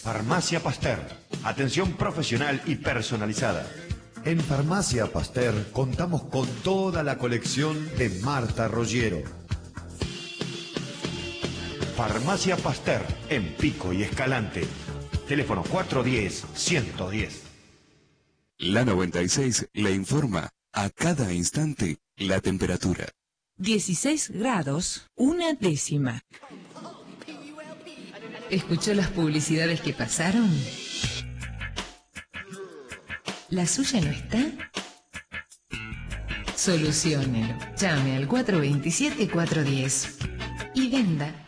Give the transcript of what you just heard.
Farmacia Pasteur. Atención profesional y personalizada. En Farmacia Pasteur contamos con toda la colección de Marta Rogero. Farmacia Pasteur, en Pico y Escalante. Teléfono 410-110. La 96 le informa a cada instante la temperatura. 16 grados, 1/10. ¿Escuchó las publicidades que pasaron? ¿La suya no está? Soluciónelo. Llame al 427-410 y venda